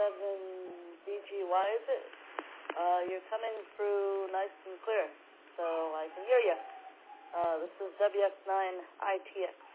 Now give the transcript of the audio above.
7DGY, is it? You're coming through nice and clear, so I can hear you. This is WX9ITX.